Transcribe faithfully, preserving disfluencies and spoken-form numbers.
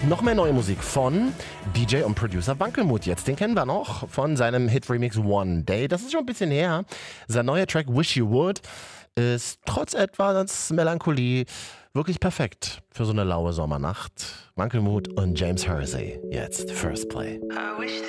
Noch mehr neue Musik von D J und Producer Wankelmut jetzt. Den kennen wir noch von seinem Hit-Remix One Day. Das ist schon ein bisschen her. Sein neuer Track Wish You Would ist trotz etwas Melancholie wirklich perfekt für so eine laue Sommernacht. Wankelmut und James Hersey. Jetzt First Play. I wish